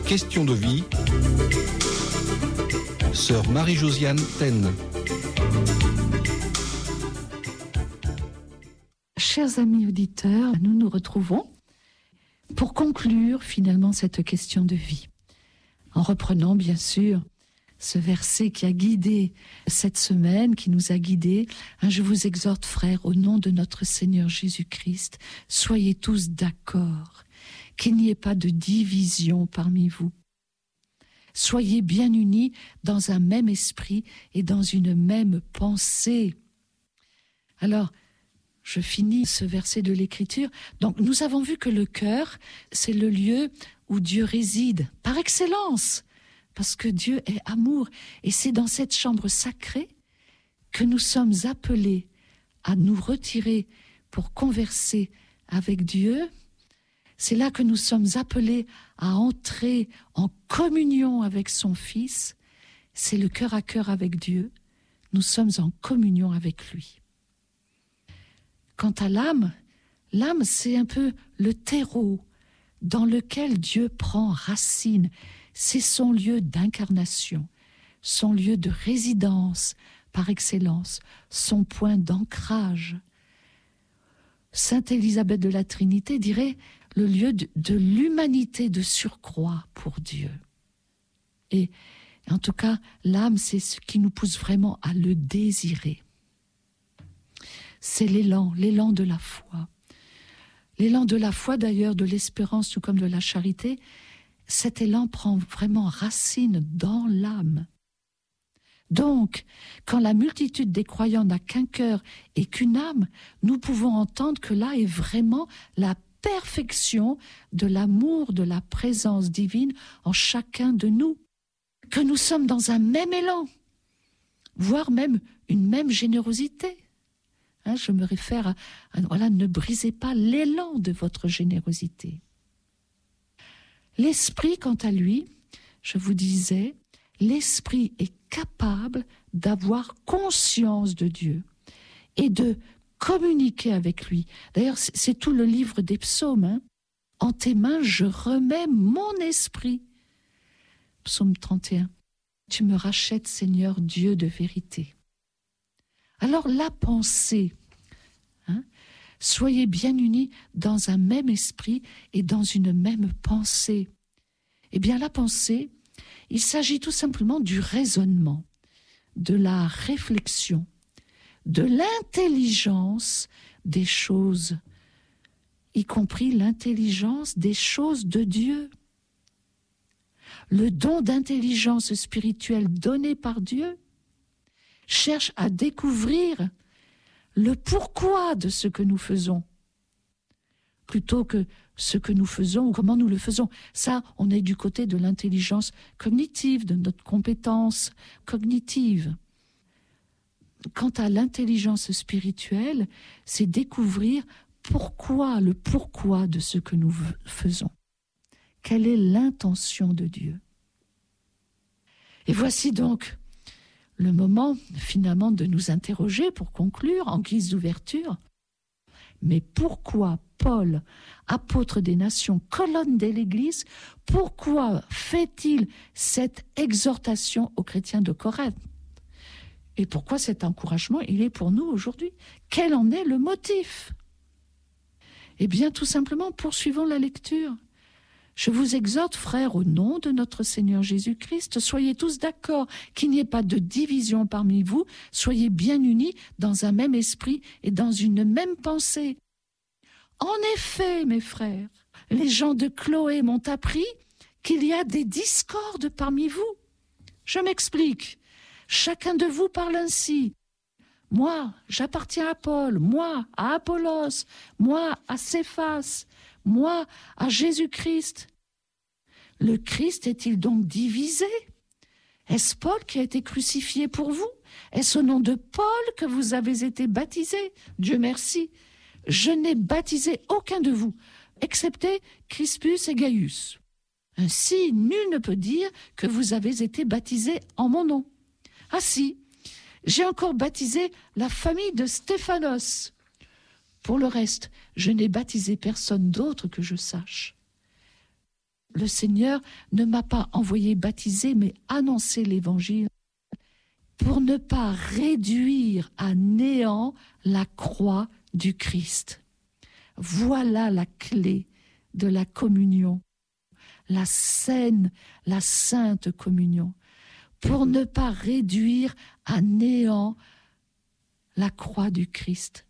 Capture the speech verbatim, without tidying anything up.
Question de vie. Sœur Marie-Josiane Taine. Chers amis auditeurs, nous nous retrouvons pour conclure finalement cette question de vie. En reprenant bien sûr ce verset qui a guidé cette semaine, qui nous a guidés. Je vous exhorte, frères, au nom de notre Seigneur Jésus-Christ, soyez tous d'accord, qu'il n'y ait pas de division parmi vous. Soyez bien unis dans un même esprit et dans une même pensée. Alors, je finis ce verset de l'Écriture. Donc, nous avons vu que le cœur, c'est le lieu où Dieu réside, par excellence, parce que Dieu est amour. Et c'est dans cette chambre sacrée que nous sommes appelés à nous retirer pour converser avec Dieu. C'est là que nous sommes appelés à entrer en communion avec son Fils. C'est le cœur à cœur avec Dieu. Nous sommes en communion avec lui. Quant à l'âme, l'âme, c'est un peu le terreau dans lequel Dieu prend racine. C'est son lieu d'incarnation, son lieu de résidence par excellence, son point d'ancrage. Sainte Élisabeth de la Trinité dirait le lieu de, de l'humanité de surcroît pour Dieu. Et en tout cas, l'âme, c'est ce qui nous pousse vraiment à le désirer. C'est l'élan, l'élan de la foi. L'élan de la foi, d'ailleurs, de l'espérance, tout comme de la charité, cet élan prend vraiment racine dans l'âme. Donc, quand la multitude des croyants n'a qu'un cœur et qu'une âme, nous pouvons entendre que là est vraiment la perfection de l'amour, de la présence divine en chacun de nous. Que nous sommes dans un même élan, voire même une même générosité. Hein, je me réfère à, à voilà, ne brisez pas l'élan de votre générosité. L'esprit, quant à lui, je vous disais, l'esprit est capable d'avoir conscience de Dieu et de communiquer avec lui. D'ailleurs, c'est, c'est tout le livre des psaumes. Hein. En tes mains, je remets mon esprit. Psaume trente et un. Tu me rachètes, Seigneur, Dieu de vérité. Alors la pensée, hein, soyez bien unis dans un même esprit et dans une même pensée. Eh bien la pensée, il s'agit tout simplement du raisonnement, de la réflexion, de l'intelligence des choses, y compris l'intelligence des choses de Dieu. Le don d'intelligence spirituelle donné par Dieu cherche à découvrir le pourquoi de ce que nous faisons, plutôt que ce que nous faisons ou comment nous le faisons. Ça, on est du côté de l'intelligence cognitive, de notre compétence cognitive. Quant à l'intelligence spirituelle, c'est découvrir pourquoi, le pourquoi de ce que nous faisons. Quelle est l'intention de Dieu? Et voici donc le moment, finalement, de nous interroger, pour conclure, en guise d'ouverture. Mais pourquoi Paul, apôtre des nations, colonne de l'Église, pourquoi fait-il cette exhortation aux chrétiens de Corinthe? Et pourquoi cet encouragement, il est pour nous aujourd'hui? Quel en est le motif? Eh bien, tout simplement, poursuivons la lecture. Je vous exhorte, frères, au nom de notre Seigneur Jésus-Christ, soyez tous d'accord, qu'il n'y ait pas de division parmi vous, soyez bien unis dans un même esprit et dans une même pensée. En effet, mes frères, les gens de Chloé m'ont appris qu'il y a des discordes parmi vous. Je m'explique. Chacun de vous parle ainsi. Moi, j'appartiens à Paul, moi, à Apollos, moi, à Céphas, moi, à Jésus-Christ. Le Christ est-il donc divisé? Est-ce Paul qui a été crucifié pour vous? Est-ce au nom de Paul que vous avez été baptisés? Dieu merci. Je n'ai baptisé aucun de vous, excepté Crispus et Gaius. Ainsi, nul ne peut dire que vous avez été baptisés en mon nom. Ah si, j'ai encore baptisé la famille de Stéphanos. Pour le reste, je n'ai baptisé personne d'autre que je sache. le Seigneur ne m'a pas envoyé baptiser, mais annoncer l'Évangile pour ne pas réduire à néant la croix du Christ. Voilà la clé de la communion, la saine, la sainte communion, pour ne pas réduire à néant la croix du Christ.